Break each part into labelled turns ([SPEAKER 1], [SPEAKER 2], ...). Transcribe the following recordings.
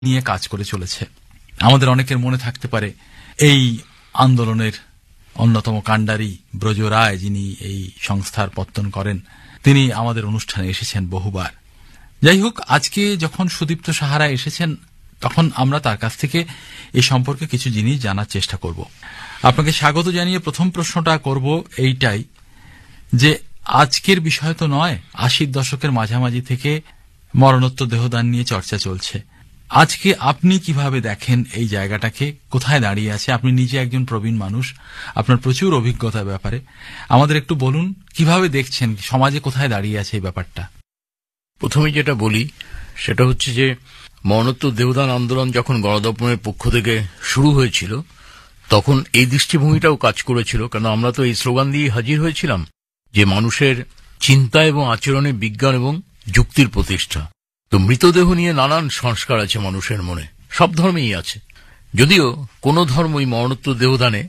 [SPEAKER 1] নিয়ে কাজ করে চলেছে। আমাদের অনেকের মনে থাকতে পারে এই আন্দোলনের অন্যতম কাণ্ডারি ব্রজ রায়, যিনি এই সংস্থার পত্তন করেন, তিনি আমাদের অনুষ্ঠানে এসেছেন বহুবার। যাই হোক, আজকে যখন সুদীপ্ত সাহারা এসেছেন তখন আমরা তার কাছ থেকে এই সম্পর্কে কিছু জিনিস জানার চেষ্টা করব। আপনাকে স্বাগত জানিয়ে প্রথম প্রশ্নটা করব এইটাই যে আজকের বিষয় তো নয়, ৮০ দশকের মাঝামাঝি থেকে মরণোত্তর দেহদান নিয়ে চর্চা চলছে। আজকে আপনি কিভাবে দেখেন এই জায়গাটাকে, কোথায় দাঁড়িয়ে আছে? আপনি নিজে একজন প্রবীণ মানুষ, আপনার প্রচুর অভিজ্ঞতা ব্যাপারে, আমাদের একটু বলুন কিভাবে দেখছেন সমাজে কোথায় দাঁড়িয়ে আছে এই ব্যাপারটা।
[SPEAKER 2] প্রথমে যেটা বলি সেটা হচ্ছে যে মরণোত্তর দেহদান আন্দোলন যখন গণদর্পণের পক্ষ থেকে শুরু হয়েছিল তখন এই দৃষ্টিভঙ্গিটাও কাজ করেছিল, কারণ আমরা তো এই স্লোগান দিয়ে হাজির হয়েছিলাম যে মানুষের চিন্তা এবং আচরণে বিজ্ঞান এবং যুক্তির প্রতিষ্ঠা। তো মৃতদেহ নিয়ে নানান সংস্কার আছে মানুষের মনে, সব ধর্মেই আছে, যদিও কোনো ধর্মই মরণোত্তর দেহদানে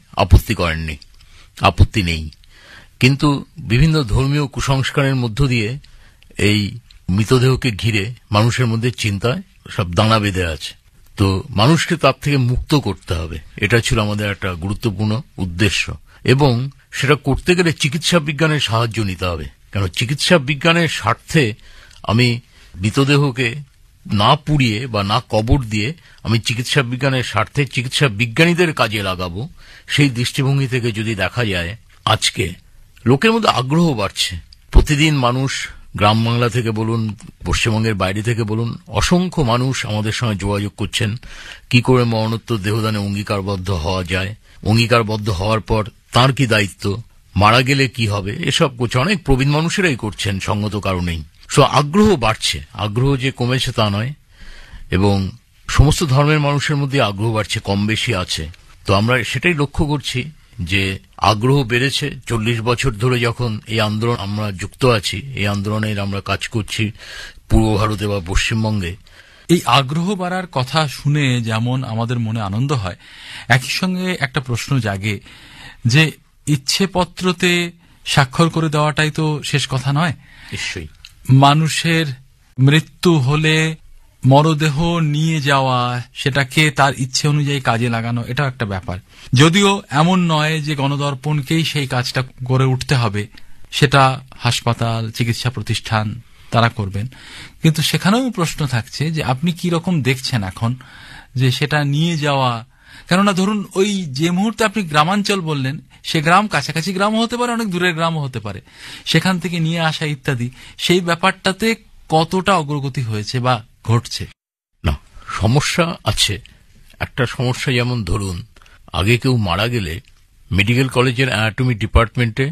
[SPEAKER 2] আপত্তি নেই, কিন্তু বিভিন্ন ধর্মীয় কুসংস্কারের মধ্য দিয়ে এই মৃতদেহকে ঘিরে মানুষের মধ্যে চিন্তায় সব দানা বেঁধে আছে। তো মানুষকে তার থেকে মুক্ত করতে হবে, এটা ছিল আমাদের একটা গুরুত্বপূর্ণ উদ্দেশ্য। এবং সেটা করতে গেলে চিকিৎসা বিজ্ঞানের সাহায্য নিতে হবে, কারণ চিকিৎসা বিজ্ঞানের স্বার্থে আমি মৃতদেহকে না পুড়িয়ে বা না কবর দিয়ে আমি চিকিৎসা বিজ্ঞানের স্বার্থে চিকিৎসা বিজ্ঞানীদের কাজে লাগাবো। সেই দৃষ্টিভঙ্গি থেকে যদি দেখা যায়, আজকে লোকের মধ্যে আগ্রহ বাড়ছে। প্রতিদিন মানুষ গ্রাম বাংলা থেকে বলুন, পশ্চিমবঙ্গের বাইরে থেকে বলুন, অসংখ্য মানুষ আমাদের সঙ্গে যোগাযোগ করছেন কি করে মরণোত্তর দেহদানে অঙ্গীকারবদ্ধ হওয়া যায়, অঙ্গীকারবদ্ধ হওয়ার পর তার কি দায়িত্ব, মারা গেলে কি হবে, এসব করছে। অনেক প্রবীণ মানুষেরাই করছেন সঙ্গত কারণেই। আগ্রহ বাড়ছে, আগ্রহ যে কমেছে তা নয়, এবং সমস্ত ধর্মের মানুষের মধ্যে আগ্রহ বাড়ছে, কম বেশি আছে। তো আমরা সেটাই লক্ষ্য করছি যে আগ্রহ বেড়েছে। ৪০ বছর ধরে যখন এই আন্দোলন আমরা যুক্ত আছি, এই আন্দোলনের আমরা কাজ করছি পূর্ব ভারতে বা পশ্চিমবঙ্গে।
[SPEAKER 1] এই আগ্রহ বাড়ার কথা শুনে যেমন আমাদের মনে আনন্দ হয়, একই সঙ্গে একটা প্রশ্ন জাগে যে ইচ্ছেপত্রতে স্বাক্ষর করে দেওয়াটাই তো শেষ কথা নয়।
[SPEAKER 2] নিশ্চয়ই
[SPEAKER 1] মানুষের মৃত্যু হলে মরদেহ নিয়ে যাওয়া, সেটাকে তার ইচ্ছে অনুযায়ী কাজে লাগানো, এটা একটা ব্যাপার। যদিও এমন নয় যে গণদর্পণকেই সেই কাজটা করে উঠতে হবে, সেটা হাসপাতাল, চিকিৎসা প্রতিষ্ঠান তারা করবেন, কিন্তু সেখানেও প্রশ্ন থাকছে যে আপনি কি রকম দেখছেন এখন যে সেটা নিয়ে যাওয়া। কেননা ধরুন ওই যে মুহূর্তে আপনি গ্রামাঞ্চল বললেন, সে গ্রাম কাছাকাছি গ্রামও হতে পারে, অনেক দূরের গ্রামও হতে পারে, সেখান থেকে নিয়ে আসা ইত্যাদি, সেই ব্যাপারটাতে কতটা অগ্রগতি হয়েছে বা ঘটছে?
[SPEAKER 2] না, সমস্যা আছে। একটা সমস্যা যেমন ধরুন, আগে কেউ মারা গেলে মেডিকেল কলেজের অ্যানাটমি ডিপার্টমেন্টে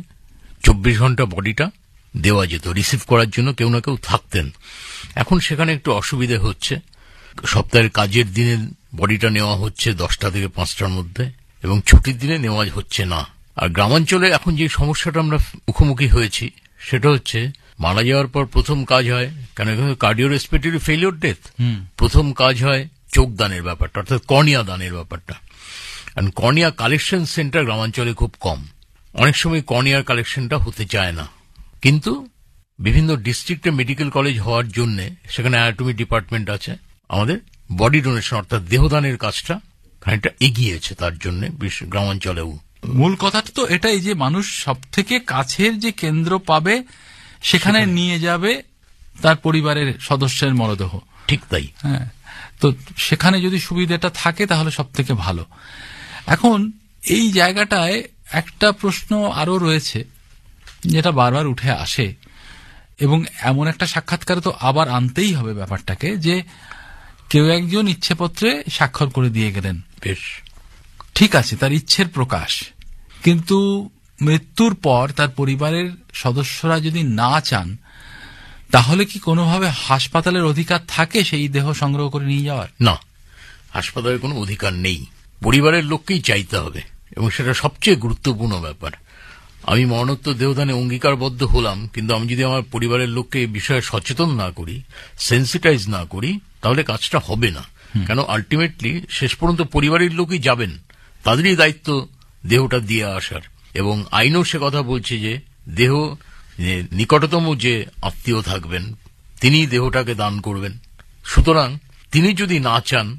[SPEAKER 2] ২৪ ঘন্টা বডিটা দেওয়া যেত, রিসিভ করার জন্য কেউ না কেউ থাকতেন। এখন সেখানে একটু অসুবিধে হচ্ছে, সপ্তাহের কাজের দিনে বডিটা নেওয়া হচ্ছে ১০টা থেকে ৫টার মধ্যে, এবং ছুটির দিনে নেওয়া হচ্ছে না। আর গ্রামাঞ্চলে এখন যে সমস্যাটা আমরা মুখোমুখি হয়েছি সেটা হচ্ছে মারা যাওয়ার পর প্রথম কাজ হয়, কেন কার্ডিওরেসপিরেটরি ফেলিওর ডেথ, প্রথম কাজ হয় চোখ দানের ব্যাপারটা, অর্থাৎ কর্নিয়া দানের ব্যাপারটা। আর কর্নিয়া কালেকশন সেন্টার গ্রামাঞ্চলে খুব কম, অনেক সময় কর্নিয়ার কালেকশনটা হতে চায় না, কিন্তু বিভিন্ন ডিস্ট্রিক্টে মেডিকেল কলেজ হওয়ার জন্য সেখানে অ্যানাটমি ডিপার্টমেন্ট আছে, আমাদের বডি ডোনেশন অর্থাৎ দেহদানের কাজটা খানিকটা এগিয়েছে তার জন্য গ্রামাঞ্চলেও।
[SPEAKER 1] মূল কথাটা তো এটাই যে মানুষ সব থেকে কাছের যে কেন্দ্র পাবে সেখানে নিয়ে যাবে তার পরিবারের সদস্যের মরদেহ।
[SPEAKER 2] ঠিক তাই।
[SPEAKER 1] হ্যাঁ, তো সেখানে যদি সুবিধাটা থাকে তাহলে সব থেকে ভালো। এখন এই জায়গাটায় একটা প্রশ্ন আরো রয়েছে যেটা বারবার উঠে আসে, এবং এমন একটা সাক্ষাৎকারে তো আবার আনতেই হবে ব্যাপারটাকে, যে কেউ একজন ইচ্ছেপত্রে স্বাক্ষর করে দিয়ে গেলেন,
[SPEAKER 2] বেশ
[SPEAKER 1] ঠিক আছে, তার ইচ্ছের প্রকাশ, কিন্তু মৃত্যুর পর তার পরিবারের সদস্যরা যদি না চান, তাহলে কি কোনোভাবে হাসপাতালের অধিকার থাকে সেই দেহ সংগ্রহ করে নিয়ে যাওয়ার?
[SPEAKER 2] না, হাসপাতালের কোনো অধিকার নেই, পরিবারের লোককেই চাইতে হবে, এবং সেটা সবচেয়ে গুরুত্বপূর্ণ ব্যাপার। আমি মরণোত্তর দেহদানে অঙ্গীকারবদ্ধ হলাম, কিন্তু আমি যদি আমার পরিবারের লোককে এই বিষয়ে সচেতন না করি, সেন্সিটাইজ না করি, তাহলে কাজটা হবে না। কেন আলটিমেটলি শেষ পর্যন্ত পরিবারের লোকই যাবেন, তাদেরই দায়িত্ব দেহটা দিয়ে আসার। এবং আইনও সে কথা বলছে যে দেহ নিকটতম যে আত্মীয় থাকবেন তিনি দেহটাকে দান করবেন। সুতরাং তিনি যদি না চান